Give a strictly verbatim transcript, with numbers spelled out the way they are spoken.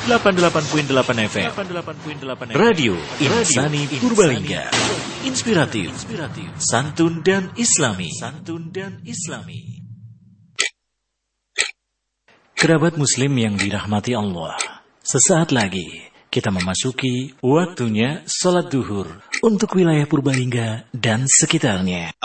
delapan puluh delapan koma delapan F M. Radio Insani Purbalingga. Inspiratif, santun dan islami. Santun dan islami. Kerabat muslim yang dirahmati Allah, sesaat lagi kita memasuki waktunya sholat duhur untuk wilayah Purbalingga dan sekitarnya.